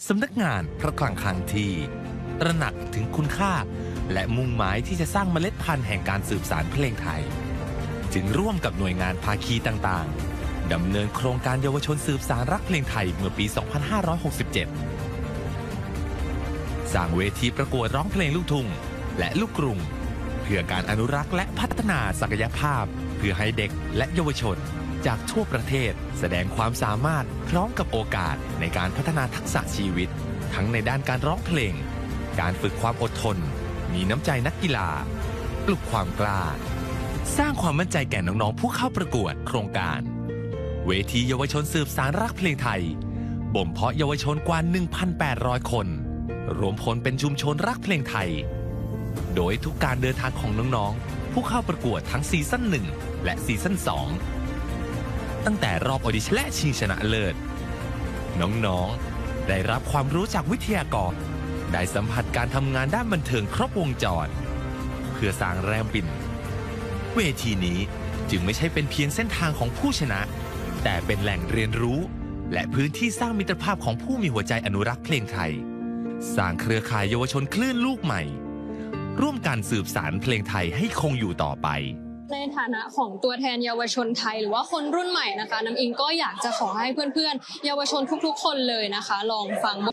สำนักงานพระคลังคลังที่ตระหนักถึงคุณค่าและมุ่งหมายที่จะสร้างเมล็ดพันธุ์แห่งการสืบสานเพลงไทยจึงร่วมกับหน่วยงานภาคีต่างๆดำเนินโครงการเยาวชนสืบสานรักเพลงไทยเมื่อปี 2567 สร้างเวทีประกวดร้องเพลงลูกทุ่งและลูกกรุงเพื่อการอนุรักษ์และพัฒนาศักยภาพเพื่อให้เด็กและเยาวชนจากทั่วประเทศแสดงความสามารถพร้อมกับโอกาสในการพัฒนาทักษะชีวิตทั้งในด้านการร้องเพลงการฝึกความอดทนมีน้ำใจนักกีฬาปลุกความกล้าสร้างความมั่นใจแก่น้องๆผู้เข้าประกวดโครงการเวทีเยาวชนสืบสานรักเพลงไทยบ่มเพาะเยาวชนกว่า 1,800 คนรวมพลเป็นชุมชนรักเพลงไทยโดยทุกการเดินทางของน้องๆผู้เข้าประกวดทั้งซีซั่น 1 และซีซั่น 2ตั้งแต่รอบออดิชั่นและชิงชนะเลิศน้องๆได้รับความรู้จากวิทยากรได้สัมผัสการทำงานด้านบันเทิงครบวงจรเพื่อสร้างแรงบินเวทีนี้จึงไม่ใช่เป็นเพียงเส้นทางของผู้ชนะแต่เป็นแหล่งเรียนรู้และพื้นที่สร้างมิตรภาพของผู้มีหัวใจอนุรักษ์เพลงไทยสร้างเครือข่ายเยาวชนคลื่นลูกใหม่ร่วมกันสืบสานเพลงไทยให้คงอยู่ต่อไปในฐานะของตัวแทนเยาวชนไทยหรือว่าคนรุ่นใหม่นะคะน้ำอิงก็อยากจะขอให้เพื่อนๆเยาวชนทุกๆคนเลยนะคะลองฟัง